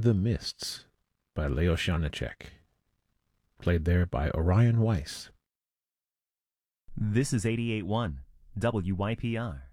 In the Mists by Leos Janáček. Played there by Orion Weiss. This is 88.1 WYPR.